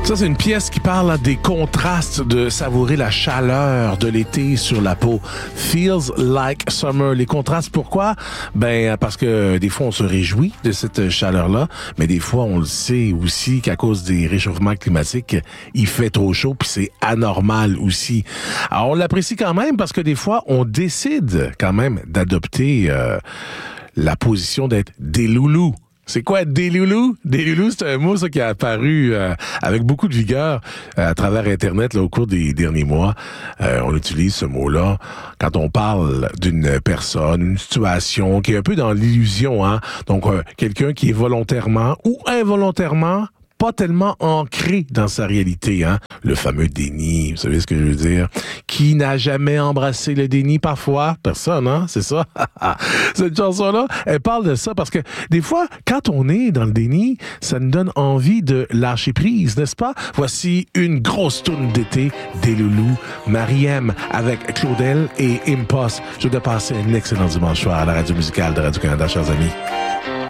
Ça, c'est une pièce qui parle là, des contrastes de savourer la chaleur de l'été sur la peau. Feels like summer. Les contrastes, pourquoi? Ben, parce que des fois, on se réjouit de cette chaleur-là, mais des fois, on le sait aussi qu'à cause des réchauffements climatiques, il fait trop chaud, puis c'est anormal aussi. Alors, on l'apprécie quand même parce que des fois, on décide quand même d'adopter la position d'être des loulous. C'est quoi des loulous? Des loulous, c'est un mot ça qui a apparu avec beaucoup de vigueur à travers Internet là, au cours des derniers mois. On utilise ce mot-là quand on parle d'une personne, une situation qui est un peu dans l'illusion. Hein? Donc, quelqu'un qui est volontairement ou involontairement pas tellement ancré dans sa réalité, hein. Le fameux déni, vous savez ce que je veux dire? Qui n'a jamais embrassé le déni parfois? Personne, hein? C'est ça? Cette chanson-là, elle parle de ça parce que des fois, quand on est dans le déni, ça nous donne envie de lâcher prise, n'est-ce pas? Voici une grosse tourne d'été des loulous, Mariem avec Claudel et Impost. Je vais passer un excellent dimanche soir à la radio musicale de Radio-Canada, chers amis.